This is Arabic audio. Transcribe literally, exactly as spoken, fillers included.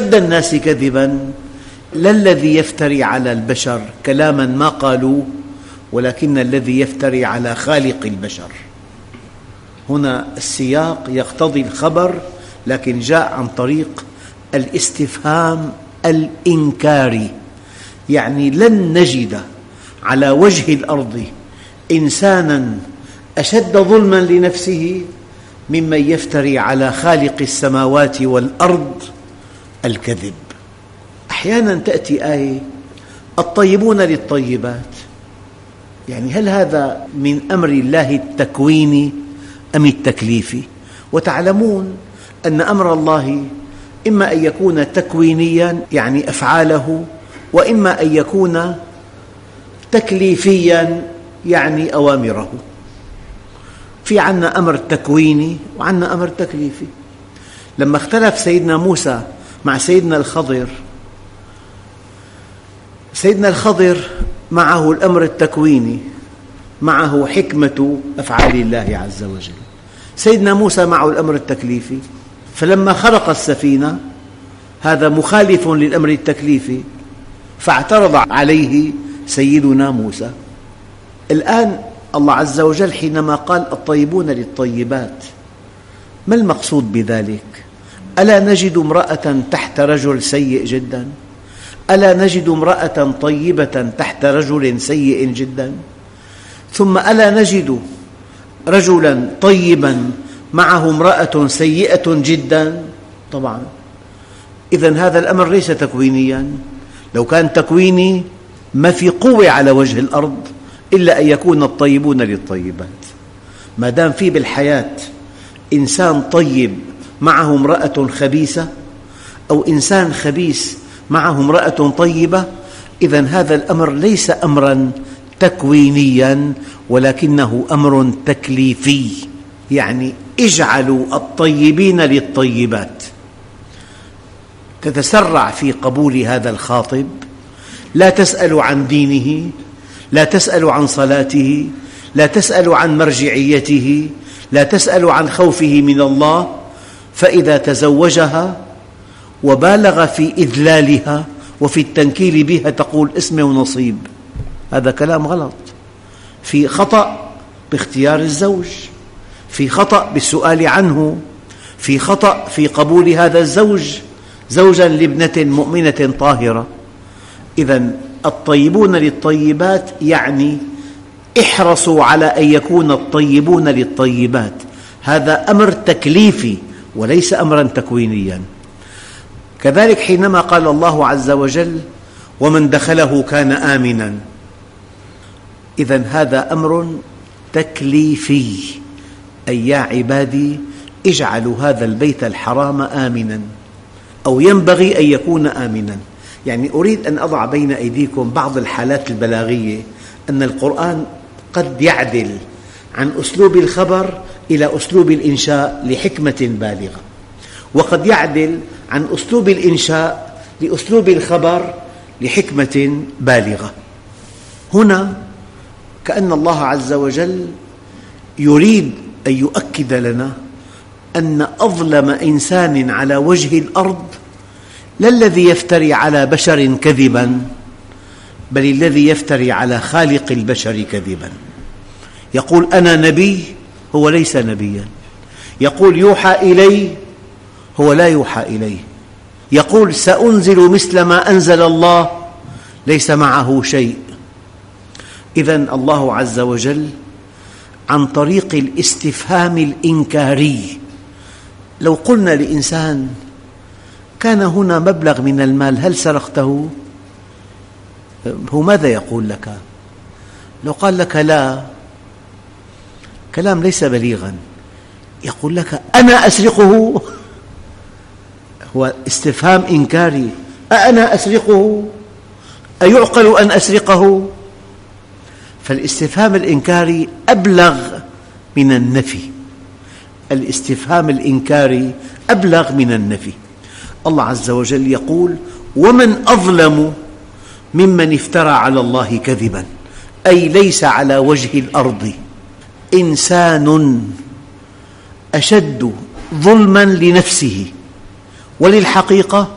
أشد الناس كذبا لا الذي يفتري على البشر كلاما ما قالوا، ولكن الذي يفتري على خالق البشر. هنا السياق يقتضي الخبر، لكن جاء عن طريق الاستفهام الإنكاري، يعني لن نجد على وجه الأرض إنسانا أشد ظلما لنفسه ممن يفتري على خالق السماوات والأرض الكذب. أحيانا تأتي آية الطيبون للطيبات، يعني هل هذا من أمر الله التكويني أم التكليفي؟ وتعلمون أن أمر الله إما أن يكون تكوينيا يعني أفعاله، وإما أن يكون تكليفيا يعني أوامره. في عنا أمر تكويني وعنا أمر تكليفي. لما اختلف سيدنا موسى مع سيدنا الخضر، سيدنا الخضر معه الأمر التكويني، معه حكمة أفعال الله عز وجل. سيدنا موسى معه الأمر التكليفي، فلما خرق السفينة هذا مخالف للأمر التكليفي، فاعترض عليه سيدنا موسى. الآن الله عز وجل حينما قال الطيبون للطيبات، ما المقصود بذلك؟ ألا نجد امرأة تحت رجل سيء جدا؟ ألا نجد امرأة طيبة تحت رجل سيء جدا؟ ثم ألا نجد رجلا طيبا معه امرأة سيئة جدا؟ طبعا. إذن هذا الأمر ليس تكوينيا. لو كان تكويني ما في قوة على وجه الأرض إلا أن يكون الطيبون للطيبات. ما دام في بالحياة إنسان طيب معه امرأة خبيثة، أو إنسان خبيث معه امرأة طيبة، إذن هذا الأمر ليس أمرا تكوينيا ولكنه أمر تكليفي، يعني اجعلوا الطيبين للطيبات. تتسرع في قبول هذا الخاطب، لا تسأل عن دينه، لا تسأل عن صلاته، لا تسأل عن مرجعيته، لا تسأل عن خوفه من الله. فإذا تزوجها وبالغ في إذلالها وفي التنكيل بها تقول اسمي ونصيب، هذا كلام غلط. في خطأ باختيار الزوج، في خطأ بالسؤال عنه، في خطأ في قبول هذا الزوج زوجا لابنة مؤمنة طاهرة. إذن الطيبون للطيبات يعني احرصوا على أن يكون الطيبون للطيبات. هذا أمر تكليفي وليس أمرا تكوينيا. كذلك حينما قال الله عز وجل ومن دخله كان آمنا، إذن هذا أمر تكليفي، أي يا عبادي اجعلوا هذا البيت الحرام آمنا، أو ينبغي أن يكون آمنا. يعني أريد أن أضع بين أيديكم بعض الحالات البلاغية أن القرآن قد يعدل عن أسلوب الخبر إلى أسلوب الإنشاء لحكمة بالغة، وقد يعدل عن أسلوب الإنشاء لأسلوب الخبر لحكمة بالغة. هنا كأن الله عز وجل يريد أن يؤكد لنا أن أظلم إنسان على وجه الأرض لا الذي يفتري على بشر كذبا، بل الذي يفتري على خالق البشر كذبا. يقول أنا نبي، هو ليس نبيا. يقول يوحى إلي، هو لا يوحى إليه. يقول سأنزل مثل ما أنزل الله، ليس معه شيء. إذن الله عز وجل عن طريق الاستفهام الإنكاري، لو قلنا لإنسان كان هنا مبلغ من المال هل سرقته؟ هو ماذا يقول لك؟ لو قال لك لا، كلام ليس بليغا، يقول لك أنا أسرقه. هو استفهام إنكاري، أأنا أسرقه؟ أيعقل أن أسرقه؟ فالاستفهام الإنكاري أبلغ من النفي. الاستفهام الإنكاري أبلغ من النفي. الله عز وجل يقول ومن أظلم ممن افترى على الله كذبا، أي ليس على وجه الأرض إنسان أشد ظلما لنفسه وللحقيقة